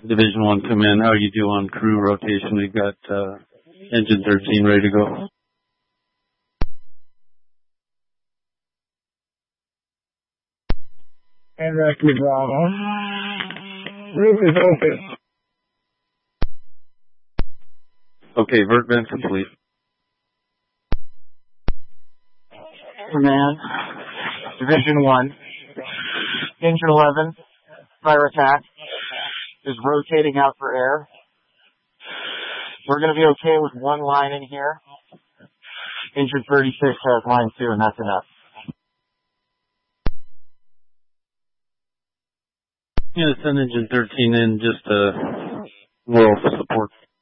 Division 1 come in. How you do on crew rotation? We've got engine 13 ready to go. And Rescue Bravo. Roof is open. Okay, vert vent complete. Command, Division 1, Engine 11, fire attack, is rotating out for air. We're going to be okay with one line in here. Engine 36 has line 2, and that's enough. Yeah, send engine 13 in just roll for support.